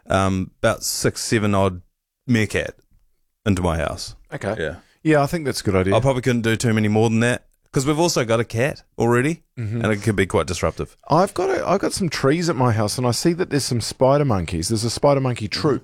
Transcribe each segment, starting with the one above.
about 6, 7 odd meerkat into my house. Okay. Yeah, I think that's a good idea. I probably couldn't do too many more than that because we've also got a cat already, and it could be quite disruptive. I've got some trees at my house, and I see that there's some spider monkeys. There's a spider monkey troop.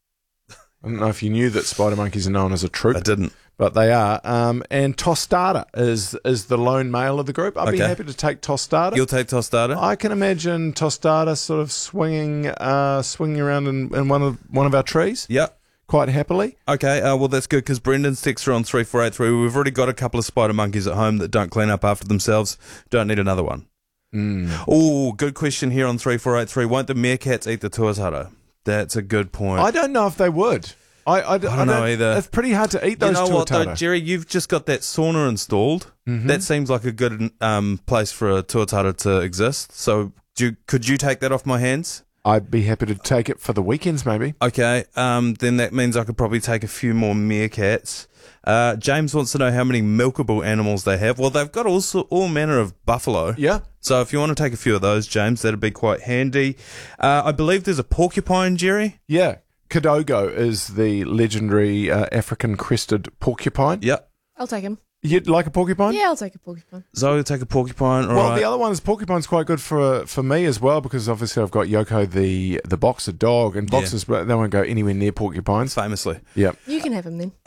I don't know if you knew that spider monkeys are known as a troop. I didn't. But they are. And Tostada is the lone male of the group. I'd be happy to take Tostada. You'll take Tostada? I can imagine Tostada sort of swinging around in one of our trees. Yep. Quite happily. Okay, well that's good because Brendan's texter on 3483. We've already got a couple of spider monkeys at home that don't clean up after themselves. Don't need another one. Oh, good question here on 3483. Won't the meerkats eat the tuatara? That's a good point. I don't know if they would. I don't know either. It's pretty hard to eat those tuatara. You know what though, Jerry? You've just got that sauna installed. That seems like a good place for a tuatara to exist. So could you take that off my hands? I'd be happy to take it for the weekends, maybe. Okay, then that means I could probably take a few more meerkats. James wants to know how many milkable animals they have. Well, they've got all manner of buffalo. Yeah. So if you want to take a few of those, James, that'd be quite handy. I believe there's a porcupine, Jerry. Yeah. Kadogo is the legendary African crested porcupine. Yep. I'll take him. You'd like a porcupine? Yeah, I'll take a porcupine. Zoe will take a porcupine. All well, right. the other one is porcupine's quite good for me as well because obviously I've got Yoko the boxer dog and boxers they won't go anywhere near porcupines. Famously. Yep. You can have him then.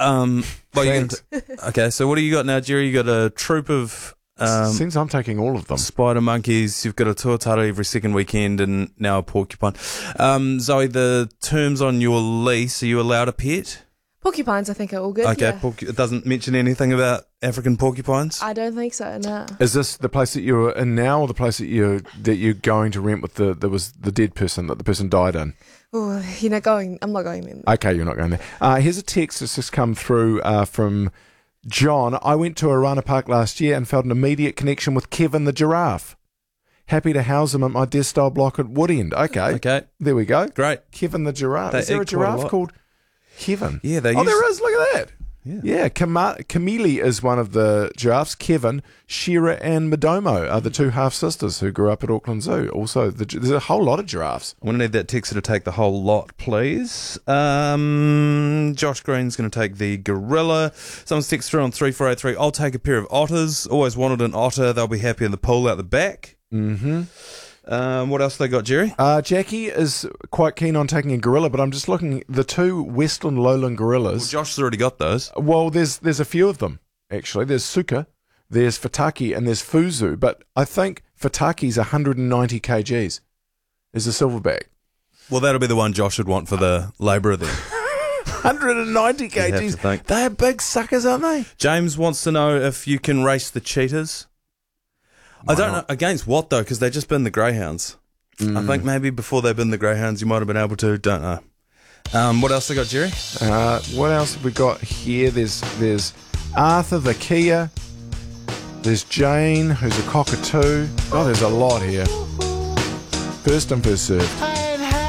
Okay, so what do you got now, Jerry? You got a troop of since I'm taking all of them. Spider monkeys, you've got a tuatara every second weekend and now a porcupine. Zoe, the terms on your lease, are you allowed a pet? Porcupines, I think, are all good. Okay, yeah. it doesn't mention anything about African porcupines? I don't think so, no. Is this the place that you're in now or the place that you're going to rent with there was the dead person that the person died in? Oh, you're not going. I'm not going in. Okay, you're not going there. Here's a text that's just come through from John. I went to Arana Park last year and felt an immediate connection with Kevin the giraffe. Happy to house him at my desk style block at Woodend. Okay. There we go. Great. Kevin the giraffe. They Is there a eat quite a giraffe lot. called Kevin? Yeah, there is. Look at that. Yeah. Camille is one of the giraffes. Kevin, Shira, and Madomo are the two half sisters who grew up at Auckland Zoo. Also, there's a whole lot of giraffes. I'm going to need that texter to take the whole lot, please. Josh Green's going to take the gorilla. Someone's texted through on 3483. I'll take a pair of otters. Always wanted an otter. They'll be happy in the pool out the back. What else they got, Jerry? Jackie is quite keen on taking a gorilla, but I'm just looking. The two Western lowland gorillas. Well, Josh's already got those. Well, there's a few of them, actually. There's Suka, there's Fataki, and there's Fuzu. But I think Fataki's 190 kgs. Is a silverback. Well, that'll be the one Josh would want for the labourer then. 190 kgs. They're big suckers, aren't they? James wants to know if you can race the cheetahs. I don't know against what though, because they've just been the greyhounds. I think maybe before they've been the greyhounds, you might have been able to. Don't know. What else they got, Jerry? What else have we got here? There's Arthur the Kia. There's Jane, who's a cockatoo. Oh, there's a lot here. First and first served.